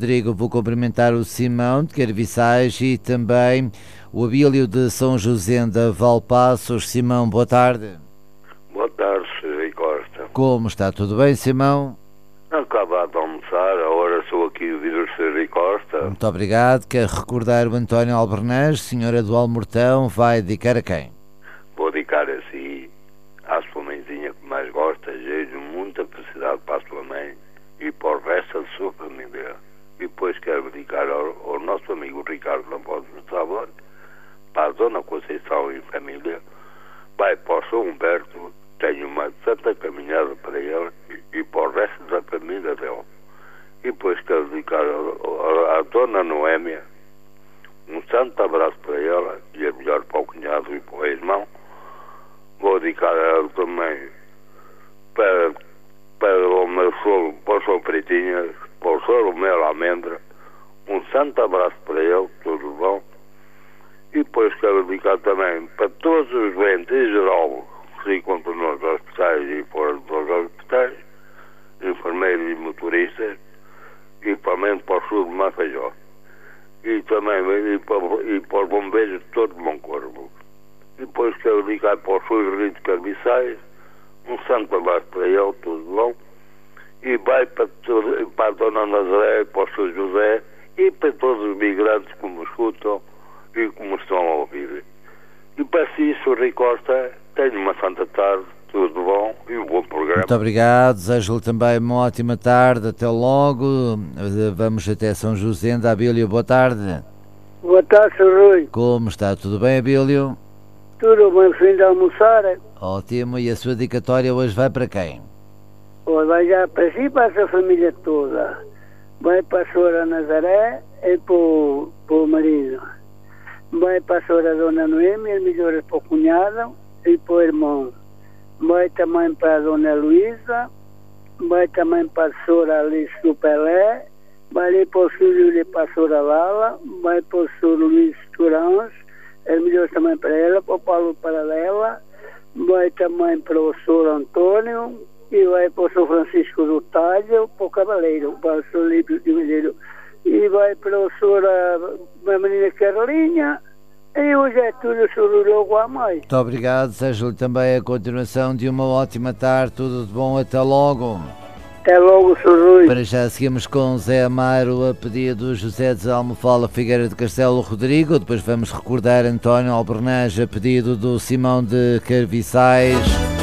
Rodrigo. Vou cumprimentar o Simão de Carviçais e também o Abílio de São José da Valpassos. Simão, boa tarde. Boa tarde, Sr. Costa. Como está? Tudo bem, Simão? Acabado de almoçar, agora sou aqui o Vidro Sr. Costa. Muito obrigado. Quer recordar o António Albernaz, senhora do Almortão, vai dedicar a quem? Vou dedicar a si, à sua mãezinha que mais gosta, desejo muita felicidade para a sua mãe e para o resto da sua família. E depois quero dedicar ao nosso amigo Ricardo Lamposo do Sabor, para a Dona Conceição e família, vai para o São Humberto, tenho uma santa caminhada para ele e para o resto da família dele. E depois quero dedicar à Dona Noémia um santo abraço para ela e é melhor para o cunhado e para o irmão. Vou dedicar a ela também para o meu sogro, para o Sr. Pretinha, para o Sr. Romero Almendra, um santo abraço para ele, tudo bom. E depois quero dedicar também para todos os doentes em geral que se encontram nos hospitais e fora dos hospitais, enfermeiros e motoristas, e também para o sul de Mafajó. E também para os bombeiros de todo o Bom Corvo. E depois quero dedicar para o Sr. Rito Carviçais, um santo abraço para ele, tudo bom. E vai para a Dona Nazaré, para o Sr. José e para todos os migrantes que me escutam e como estão a ouvir. E para si, Sr. Costa, tenho uma santa tarde, tudo bom e um bom programa. Muito obrigado, desejo-lhe também uma ótima tarde, até logo. Vamos até São José da Abílio, boa tarde. Boa tarde, Sr. Rui. Como está? Tudo bem, Abílio? Tudo bem, fim de almoçar? Ótimo, e a sua dedicatória hoje vai para quem? Vai já para si e para a sua família toda. Vai para a Sra. Nazaré e para o marido. Vai para a Sra. Dona Noêmia, as melhores para o cunhado e para o irmão. Vai também para a Dona Luísa, vai também para a Sra. Alice do Pelé, vai ali para o Sr. e para a Sra. Lala, vai para o Sr. Luís Turãos, as melhores também para ela, para o Paulo Paradela, vai também para o Sr. Antônio e vai para o Sr. Francisco do Talho, para o Cavaleiro, para o Sr. Líbio de Medeiros, e vai para o Sr. a menina Carlinha. E hoje é tudo sobre o logo a mais. Muito obrigado, desejo-lhe também a continuação de uma ótima tarde, tudo de bom, até logo. Até logo, Sr. Rui. Para já seguimos com Zé Amaro a pedido José de Almofala Figueira de Castelo Rodrigo, depois vamos recordar António Albernaz a pedido do Simão de Carviçais.